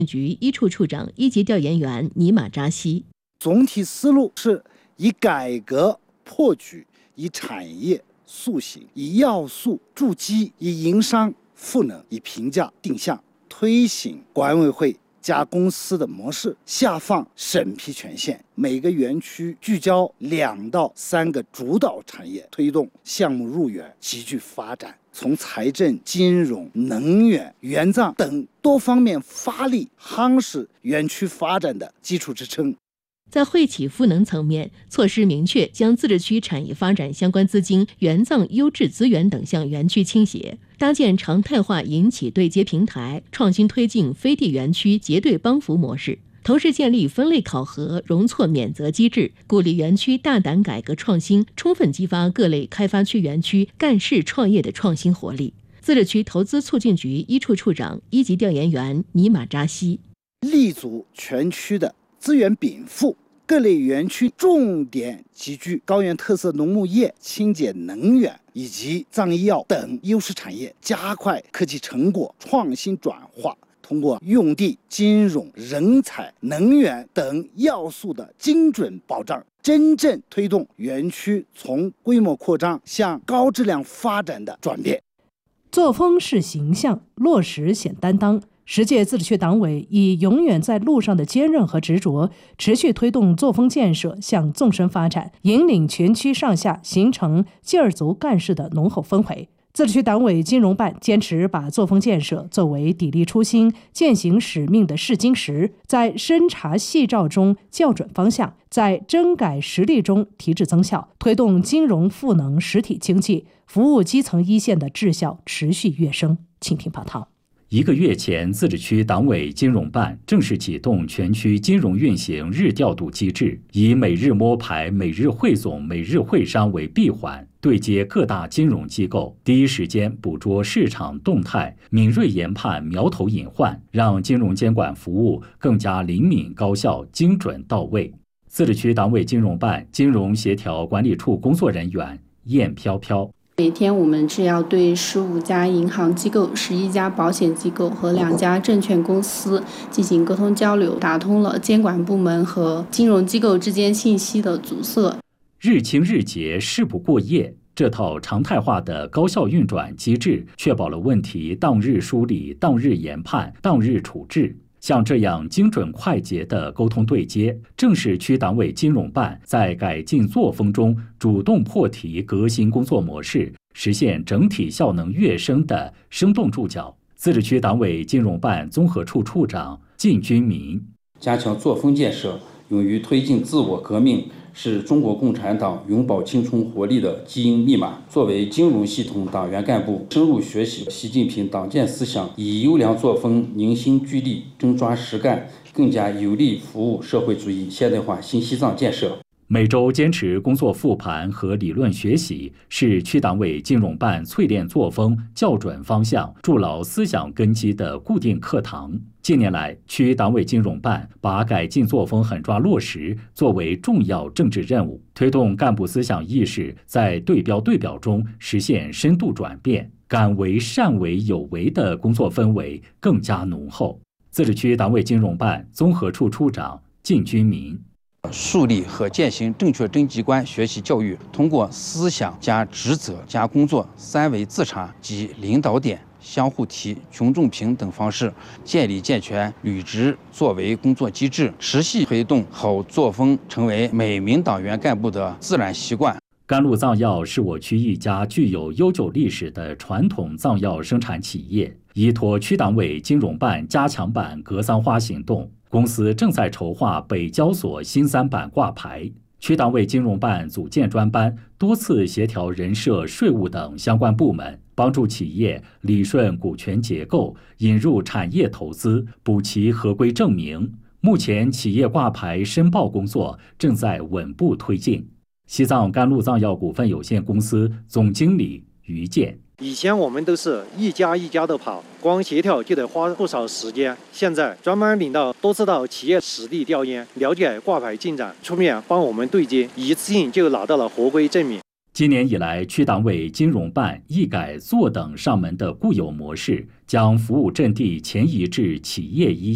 局一处处长一级调研员尼玛扎西。 总体思路是以改革破局，以产业塑形，以要素筑基，以营商赋能，以评价定向，推行管委会加公司的模式，下放审批权限，每个园区聚焦2到3个主导产业，推动项目入园，集聚发展。从财政、金融、能源、园藏等多方面发力，夯实园区发展的基础支撑。 在惠企赋能层面，措施明确将自治区产业发展相关资金、园藏优质资源等向园区倾斜，搭建常态化银企对接平台，创新推进飞地园区结对帮扶模式。同时建立分类考核、容错免责机制，鼓励园区大胆改革创新，充分激发各类开发区园区干事创业的创新活力。自治区投资促进局一处处长一级调研员尼玛扎西， 立足全区的资源禀赋，各类园区重点集聚高原特色农牧业、清洁能源以及藏医药等优势产业，加快科技成果创新转化。通过用地、金融、人才、能源等要素的精准保障，真正推动园区从规模扩张向高质量发展的转变。 作风是形象，落实显担当。10届自治区党委以永远在路上的坚韧和执着，持续推动作风建设向纵深发展，引领全区上下形成劲儿足干事的浓厚氛围。自治区党委金融办坚持把作风建设作为砥砺初心、践行使命的试金石，在深查细照中校准方向，在臻改实力中提质增效，推动金融赋能实体经济，服务基层一线的质效持续跃升。请听报道。 1个月前，自治区党委金融办正式启动全区金融运行日调度机制，以每日摸排、每日汇总、每日会商为闭环，对接各大金融机构，第一时间捕捉市场动态，敏锐研判苗头隐患，让金融监管服务更加灵敏、高效、精准到位。自治区党委金融办金融协调管理处工作人员燕飘飘。 每天我们是要对15家银行机构、11家保险机构和2家证券公司进行沟通交流，打通了监管部门和金融机构之间信息的阻塞。 日清日结，事不过夜，这套常态化的高效运转机制，确保了问题当日梳理、当日研判、当日处置。像这样精准快捷的沟通对接，正是区党委金融办在改进作风中主动破题革新工作模式，实现整体效能跃升的生动注脚。自治区党委金融办综合处处长靳军民， 加强作风建设，勇于推进自我革命，是中国共产党永葆青春活力的基因密码。作为金融系统党员干部，深入学习习近平党建思想，以优良作风凝心聚力，真抓实干，更加有力服务社会主义现代化新西藏建设。 每周坚持工作复盘和理论学习，是区党委金融办淬炼作风、校准方向、筑牢思想根基的固定课堂。近年来，区党委金融办把改进作风狠抓落实作为重要政治任务，推动干部思想意识在对标对表中实现深度转变，敢为善为有为的工作氛围更加浓厚。自治区党委金融办综合处处长靳军民， 树立和践行正确征集观学习教育，通过思想加职责加工作3维自查及领导点、相互提、群众评等方式，建立健全履职作为工作机制，持续推动好作风成为每名党员干部的自然习惯。 甘露藏药是我区一家具有悠久历史的传统藏药生产企业。依托区党委金融办加强版格桑花行动，公司正在筹划北交所新3版挂牌。区党委金融办组建专班，多次协调人社、税务等相关部门，帮助企业理顺股权结构，引入产业投资，补齐合规证明。目前企业挂牌申报工作正在稳步推进。西藏甘露藏药股份有限公司总经理于健， 以前我们都是一家一家的跑，光协调就得花不少时间。现在专门领导多次到企业实地调研，了解挂牌进展，出面帮我们对接，一次性就拿到了合规证明。 今年以来，区党委金融办一改坐等上门的固有模式，将服务阵地前移至企业一线。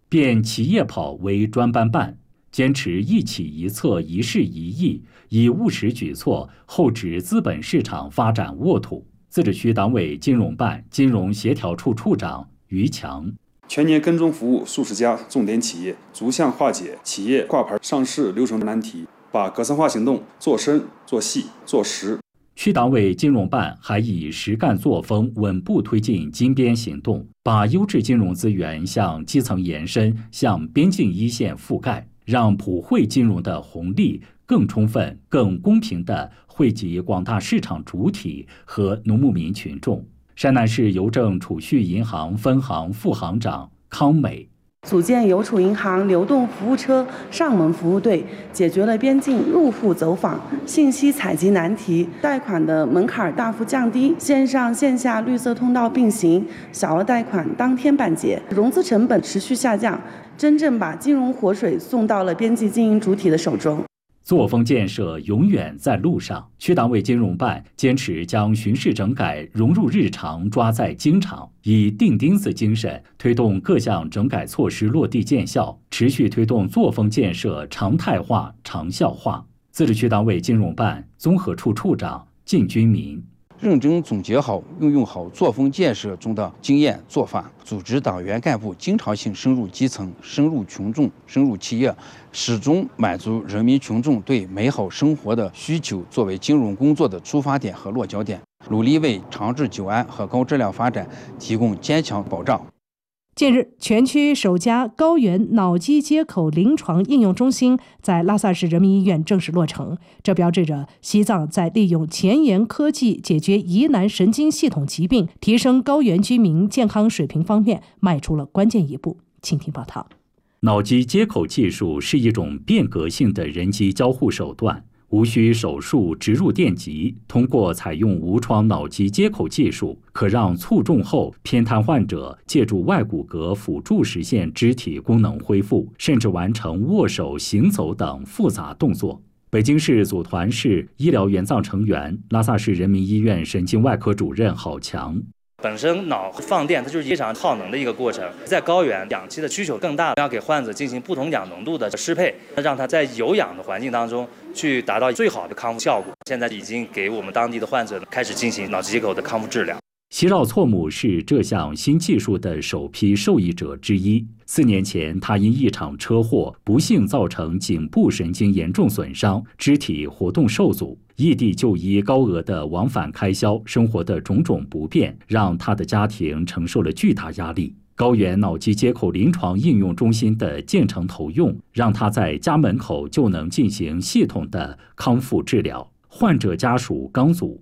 变企业跑为专班办，坚持一企一策一事一议，以务实举措厚植资本市场发展沃土。自治区党委金融办金融协调处处长于强。 全年跟踪服务数十家重点企业，逐项化解企业挂牌上市流程难题，把格桑化行动做深、做细、做实。 区党委金融办还以实干作风稳步推进金边行动，把优质金融资源向基层延伸，向边境一线覆盖，让普惠金融的红利更充分、更公平地惠及广大市场主体和农牧民群众。山南市邮政储蓄银行分行副行长康美。 组建邮储银行流动服务车上门服务队，解决了边境入户走访、信息采集难题，贷款的门槛大幅降低，线上线下绿色通道并行，小额贷款当天办结，融资成本持续下降，真正把金融活水送到了边际经营主体的手中。 作风建设永远在路上。区党委金融办坚持将巡视整改融入日常，抓在经常，以钉钉子精神推动各项整改措施落地见效，持续推动作风建设常态化、长效化。自治区党委金融办综合处处长靳军民。 认真总结好、运用好作风建设中的经验做法，组织党员干部经常性深入基层、深入群众、深入企业，始终满足人民群众对美好生活的需求，作为金融工作的出发点和落脚点，努力为长治久安和高质量发展提供坚强保障。 近日，全区首家高原脑机接口临床应用中心在拉萨市人民医院正式落成，这标志着西藏在利用前沿科技解决疑难神经系统疾病、提升高原居民健康水平方面迈出了关键一步。请听报道。 脑机接口技术是一种变革性的人机交互手段，无需手术植入电极，通过采用无创脑机接口技术，可让卒中后偏瘫患者借助外骨骼辅助实现肢体功能恢复，甚至完成握手、行走等复杂动作。北京市组团市医疗援藏成员、拉萨市人民医院神经外科主任郝强。 本身脑放电它就是非常耗能的一个过程，在高原氧气的需求更大，要给患者进行不同氧浓度的适配，让他在有氧的环境当中去达到最好的康复效果。现在已经给我们当地的患者开始进行脑机接口的康复治疗。 席绕措姆是这项新技术的首批受益者之一。4年前，他因一场车祸不幸造成颈部神经严重损伤，肢体活动受阻，异地就医高额的往返开销，生活的种种不便，让他的家庭承受了巨大压力。高原脑机接口临床应用中心的建成投用，让他在家门口就能进行系统的康复治疗。患者家属刚组。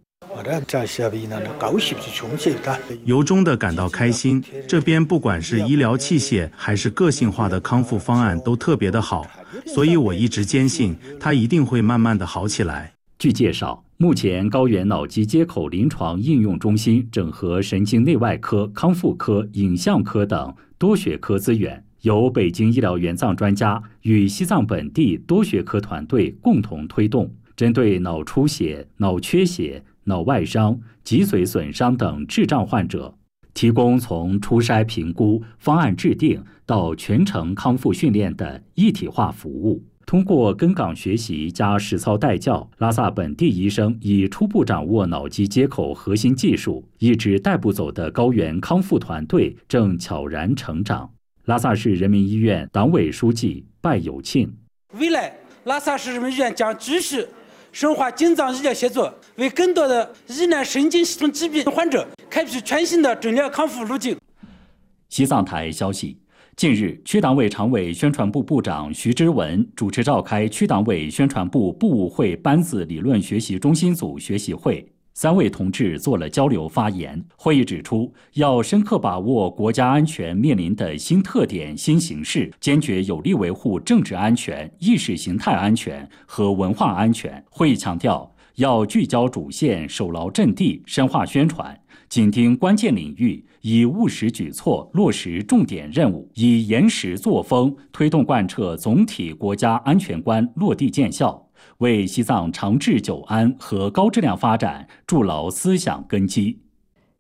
由衷地感到开心，这边不管是医疗器械还是个性化的康复方案都特别的好，所以我一直坚信它一定会慢慢的好起来。 据介绍，目前高原脑机接口临床应用中心整合神经内外科、康复科、影像科等多学科资源，由北京医疗援藏专家与西藏本地多学科团队共同推动，针对脑出血、脑缺血、脑外伤、脊髓损伤等智障患者，提供从初筛评估、方案制定到全程康复训练的一体化服务。通过跟岗学习加实操带教，拉萨本地医生已初步掌握脑机接口核心技术，一直带不走的高原康复团队正悄然成长。拉萨市人民医院党委书记拜有庆： 未来拉萨市人民医院将继续深化津藏医疗协作，为更多的疑难神经系统疾病患者开辟全新的诊疗康复路径。 西藏台消息，近日，区党委常委宣传部部长徐之文主持召开区党委宣传部部务会班子理论学习中心组学习会，3位同志做了交流发言。会议指出，要深刻把握国家安全面临的新特点、新形势，坚决有力维护政治安全、意识形态安全和文化安全。会议强调，要聚焦主线，守牢阵地，深化宣传，紧盯关键领域，以务实举措落实重点任务，以严实作风推动贯彻总体国家安全观落地见效，为西藏长治久安和高质量发展筑牢思想根基。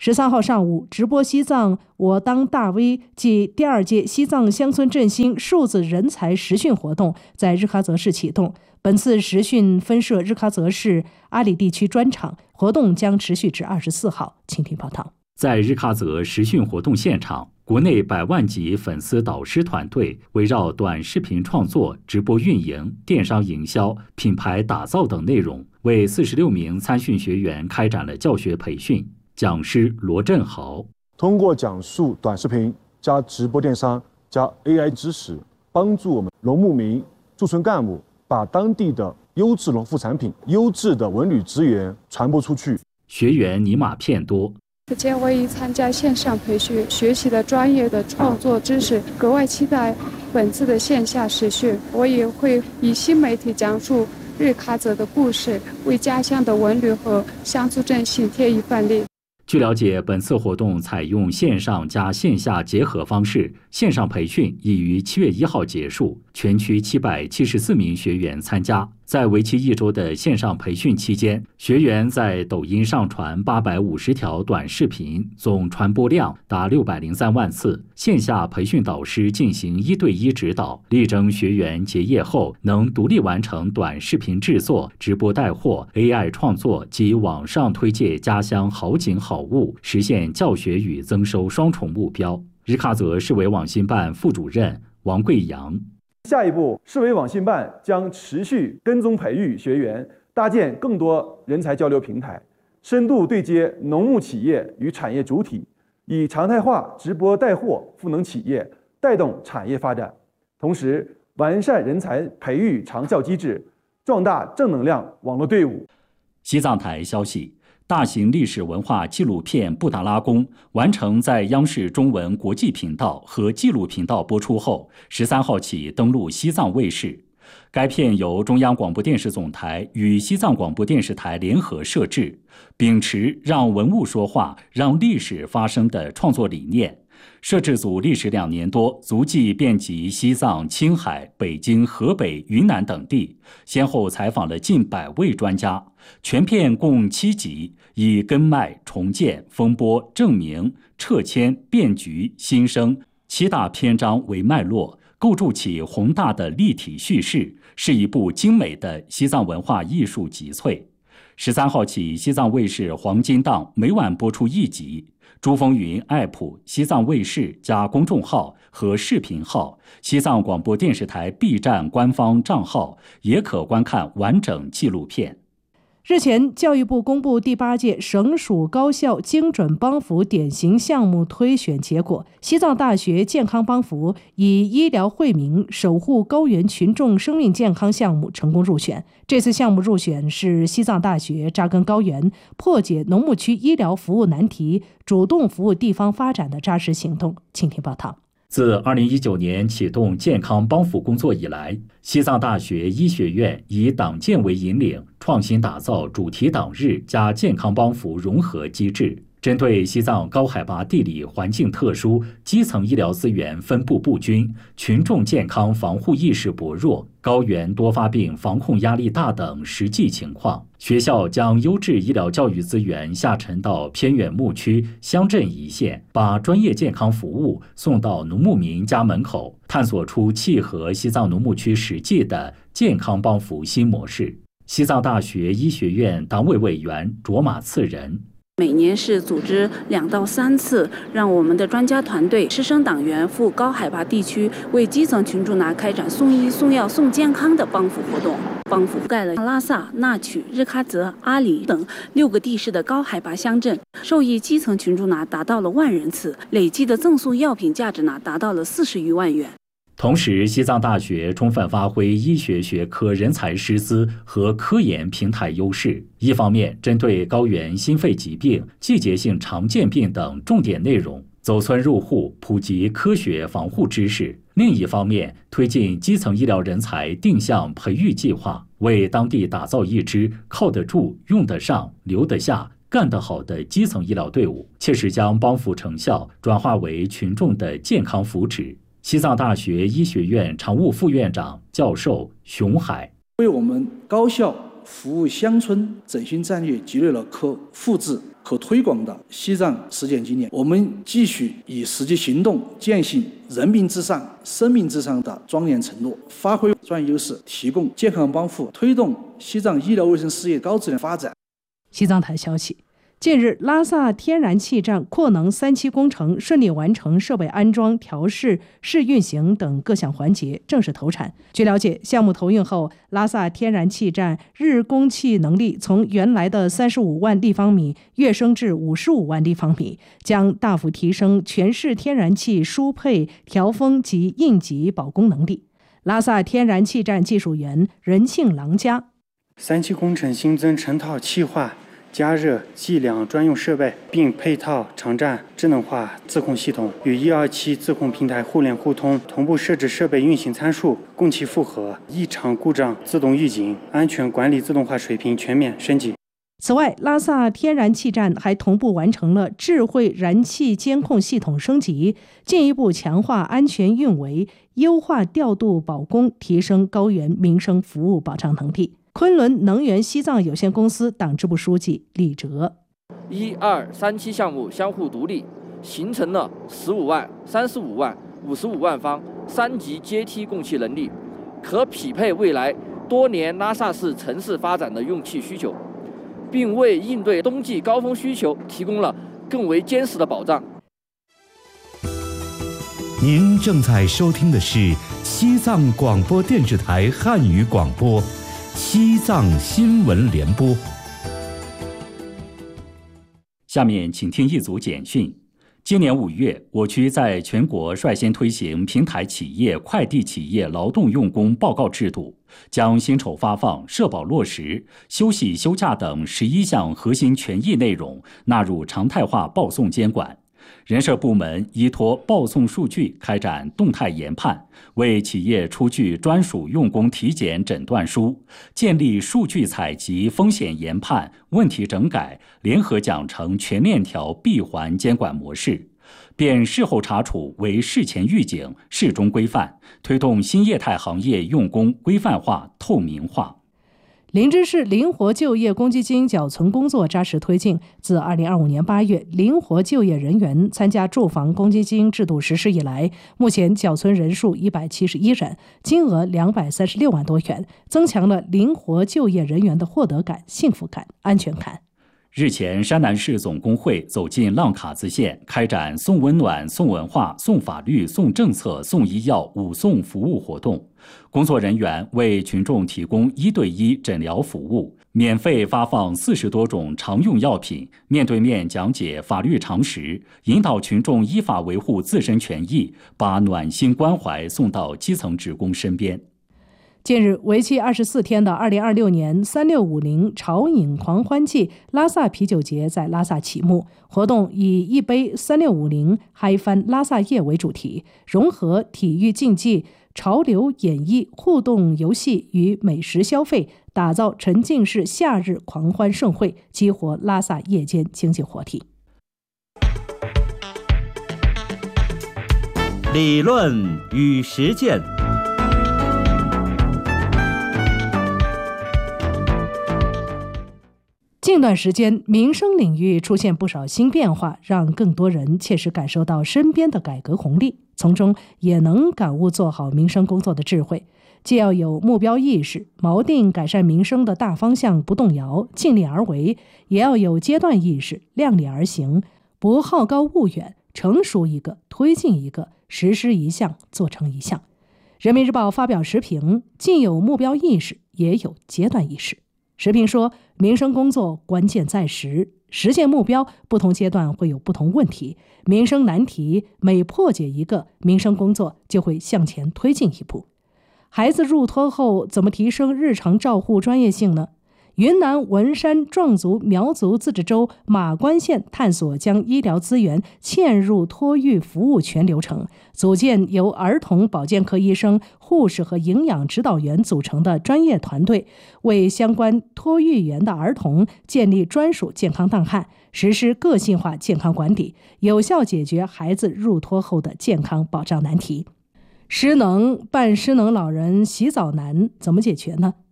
13号上午，直播西藏我当大 V 暨第2届西藏乡村振兴数字人才实训活动在日喀则市启动。本次实训分设日喀则市、阿里地区专场，活动将持续至24号。请听报道。 在日喀则实训活动现场，国内100万级粉丝导师团队围绕短视频创作、直播运营、电商营销、品牌打造等内容，为46名参训学员开展了教学培训。讲师罗振豪通过讲述短视频加直播电商加 AI 知识，帮助我们农牧民、驻村干部把当地的优质农副产品、优质的文旅资源传播出去。 学员尼玛片多。 此前我已参加线上培训，学习了专业的创作知识，格外期待本次的线下实训。我也会以新媒体讲述日喀则的故事，为家乡的文旅和乡村振兴添一份力。 据了解，本次活动采用线上加线下结合方式，线上培训已于7月1号结束，全区774名学员参加。在为期1周的线上培训期间，学员在抖音上传850条短视频，总传播量达603万次。线下培训导师进行1对1指导，力争学员结业后能独立完成短视频制作、直播带货、AI 创作及网上推介家乡好景好物，实现教学与增收双重目标。日喀则市委网信办副主任王贵阳。 下一步，市委网信办将持续跟踪培育学员，搭建更多人才交流平台，深度对接农牧企业与产业主体，以常态化直播带货赋能企业，带动产业发展。同时，完善人才培育长效机制，壮大正能量网络队伍。 西藏台消息，大型历史文化纪录片《布达拉宫》完成在央视中文国际频道和纪录频道播出后，13号起登陆西藏卫视。该片由中央广播电视总台与西藏广播电视台联合摄制，秉持让文物说话、让历史发声的创作理念。摄制组历时2年多，足迹遍及西藏、青海、北京、河北、云南等地，先后采访了近100位专家。全片共7集，以根脉、重建、风波、证明、撤迁、变局、新生7大篇章为脉络，构筑起宏大的立体叙事，是一部精美的西藏文化艺术集萃。13号起，西藏卫视黄金档每晚播出1集。珠峰云 App、西藏卫视加公众号和视频号、西藏广播电视台 B 站官方账号也可观看完整纪录片。 日前，教育部公布第8届省属高校精准帮扶典型项目推选结果，西藏大学健康帮扶以医疗惠民、守护高原群众生命健康项目成功入选。这次项目入选是西藏大学扎根高原、破解农牧区医疗服务难题、主动服务地方发展的扎实行动。请听报道。 自2019年启动健康帮扶工作以来，西藏大学医学院以党建为引领，创新打造主题党日加健康帮扶融合机制。针对西藏高海拔地理环境特殊、基层医疗资源分布不均、群众健康防护意识薄弱、高原多发病防控压力大等实际情况，学校将优质医疗教育资源下沉到偏远牧区、乡镇一线，把专业健康服务送到农牧民家门口，探索出契合西藏农牧区实际的健康帮扶新模式。西藏大学医学院党委委员卓玛次仁。 每年是组织2到3次，让我们的专家团队、师生党员赴高海拔地区，为基层群众开展送医、送药、送健康的帮扶活动。帮扶覆盖了拉萨、纳曲、日喀则、阿里等6个地市的高海拔乡镇，受益基层群众达到了1万人次，累计的赠送药品价值达到了40余万元。 同时，西藏大学充分发挥医学学科人才师资和科研平台优势，一方面针对高原心肺疾病、季节性常见病等重点内容，走村入户普及科学防护知识；另一方面，推进基层医疗人才定向培育计划，为当地打造一支靠得住、用得上、留得下、干得好的基层医疗队伍，切实将帮扶成效转化为群众的健康福祉。西藏大学医学院常务副院长、教授熊海： 为我们高校服务乡村振兴战略积累了可复制、可推广的西藏实践经验。我们继续以实际行动践行人民至上、生命至上的庄严承诺，发挥专业优势，提供健康帮扶，推动西藏医疗卫生事业高质量发展。 西藏台消息，近日，拉萨天然气站扩能3期工程顺利完成设备安装、调试、试运行等各项环节，正式投产。据了解，项目投运后，拉萨天然气站日供气能力从原来的35万立方米跃升至55万立方米，将大幅提升全市天然气输配、调峰及应急保供能力。拉萨天然气站技术员任庆郎家 ，3期工程新增成套气化、加热、计量专用设备，并配套场站智能化自控系统，与127自控平台互联互通，同步设置设备运行参数，供气负荷、异常故障自动预警、安全管理自动化水平全面升级。 此外，拉萨天然气站还同步完成了智慧燃气监控系统升级，进一步强化安全运维，优化调度保供，提升高原民生服务保障能力。昆仑能源西藏有限公司党支部书记李哲 ：1、2、3期项目相互独立，形成了15万、35万、55万方3级阶梯供气能力，可匹配未来多年拉萨市城市发展的用气需求，并为应对冬季高峰需求提供了更为坚实的保障。 您正在收听的是西藏广播电视台汉语广播。西藏新闻联播。 下面请听一组简讯。今年5月，我区在全国率先推行平台企业、快递企业劳动用工报告制度，将薪酬发放、社保落实、休息休假等11项核心权益内容纳入常态化报送监管。人社部门依托报送数据开展动态研判，为企业出具专属用工体检诊断书，建立数据采集、风险研判、问题整改、联合奖惩全链条闭环监管模式，变事后查处为事前预警、事中规范，推动新业态行业用工规范化、透明化。 林芝市灵活就业公积金缴存工作扎实推进。自2025年8月，灵活就业人员参加住房公积金制度实施以来，目前缴存人数171人，金额236万多元，增强了灵活就业人员的获得感、幸福感、安全感。 日前，山南市总工会走进浪卡子县，开展送温暖、送文化、送法律、送政策、送医药5送服务活动。工作人员为群众提供1对1诊疗服务，免费发放40多种常用药品，面对面讲解法律常识，引导群众依法维护自身权益，把暖心关怀送到基层职工身边。 近日，为期24天的2026年3650潮饮狂欢季拉萨啤酒节在拉萨启幕。活动以一杯3650嗨翻拉萨夜为主题，融合体育竞技、潮流演绎、互动游戏与美食消费，打造沉浸式夏日狂欢盛会，激活拉萨夜间经济活力。 理论与实践。 近段时间，民生领域出现不少新变化，让更多人切实感受到身边的改革红利，从中也能感悟做好民生工作的智慧。既要有目标意识，锚定改善民生的大方向不动摇，尽力而为；也要有阶段意识，量力而行，不好高骛远，成熟一个，推进一个，实施一项，做成一项。人民日报发表时评，既有目标意识，也有阶段意识。时评说，民生工作关键在实现目标，不同阶段会有不同问题，民生难题每破解一个，民生工作就会向前推进一步。孩子入托后，怎么提升日常照护专业性呢？云南文山壮族苗族自治州马关县探索将医疗资源嵌入托育服务全流程，组建由儿童保健科医生、护士和营养指导员组成的专业团队，为相关托育园的儿童建立专属健康档案，实施个性化健康管理，有效解决孩子入托后的健康保障难题。失能办失能老人洗澡难，怎么解决呢？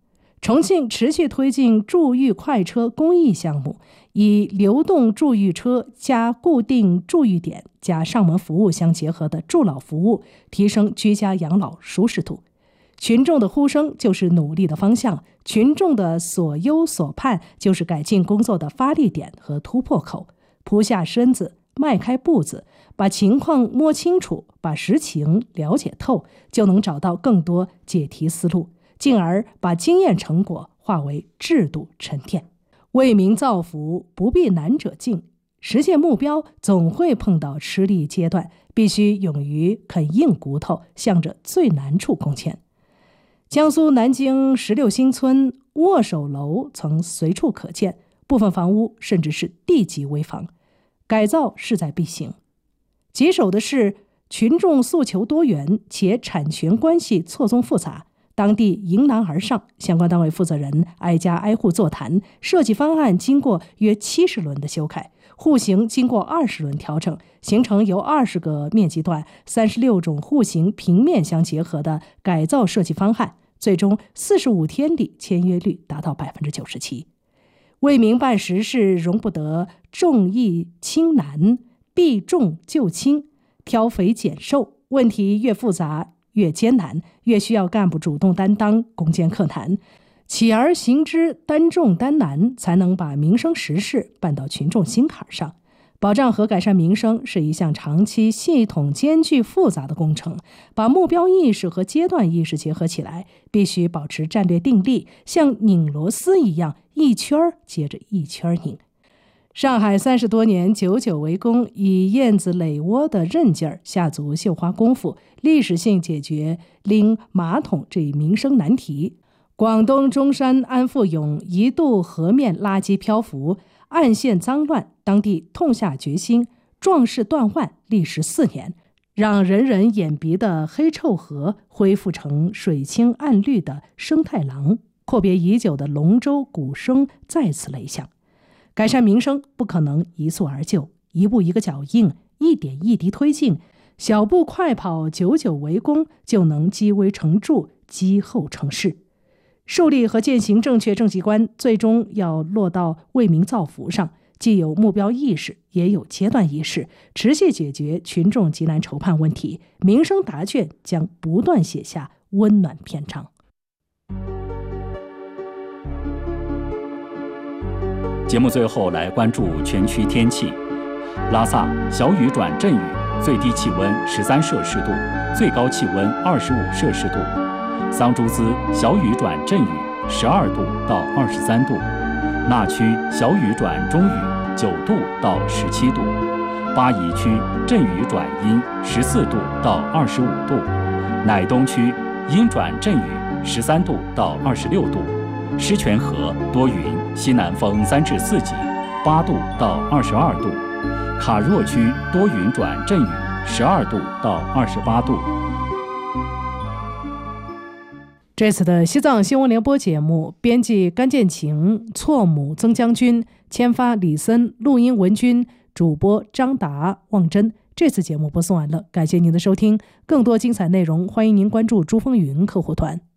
重庆持续推进驻豫快车公益项目，以流动驻豫车加固定驻豫点加上门服务相结合的助老服务，提升居家养老舒适度。群众的呼声就是努力的方向，群众的所忧所盼就是改进工作的发力点和突破口。扑下身子，迈开步子，把情况摸清楚，把实情了解透，就能找到更多解题思路，进而把经验成果化为制度沉淀。为民造福，不必难者进，实现目标总会碰到吃力阶段，必须勇于啃硬骨头，向着最难处攻坚。江苏南京16新村握手楼曾随处可见，部分房屋甚至是地级危房，改造势在必行。棘手的是，群众诉求多元，且产权关系错综复杂，当地迎难而上，相关单位负责人挨家挨户座谈，设计方案经过约70轮的修改，户型经过20轮调整，形成由20个面积段、36种户型平面相结合的改造设计方案，最终45天里签约率达到97%。为民办实事，容不得重易轻难，避重就轻，挑肥拣瘦，问题越复杂越艰难，越需要干部主动担当，攻坚克难，起而行之，担重担难，才能把民生实事办到群众心坎上。保障和改善民生是一项长期、系统、艰巨、复杂的工程，把目标意识和阶段意识结合起来，必须保持战略定力，像拧螺丝一样，一圈接着一圈拧。上海30多年99围攻，以燕子垒窝的韧劲儿，下足绣花功夫，历史性解决拎马桶这一民生难题。广东中山安富涌一度河面垃圾漂浮，岸线脏乱，当地痛下决心，壮士断腕，历时4年，让人人眼鼻的黑臭河恢复成水清岸绿的生态廊，阔别已久的龙舟鼓声再次雷响。改善民生不可能一蹴而就，一步一个脚印，一点一滴推进，小步快跑99围攻，就能积微成著，积厚成势。树立和践行正确政绩观，最终要落到为民造福上，既有目标意识，也有阶段意识，持续解决群众急难愁盼问题，民生答卷将不断写下温暖篇章。 节目最后来关注全区天气。拉萨小雨转阵雨，最低气温13摄氏度，最高气温25摄氏度。桑珠孜小雨转阵雨，12度到23度。那区小雨转中雨，9度到17度。巴宜区阵雨转阴，14度到25度。乃东区阴转阵雨，13度到26度。狮泉河多云，西南风3至4级，8度到22度。卡若区多云转阵雨，12度到28度。 这次的西藏新闻联播节目，编辑甘建晴，错母曾将军，签发李森，录音文君，主播张达、望真。这次节目播送完了，感谢您的收听。更多精彩内容，欢迎您关注珠峰语音客户团。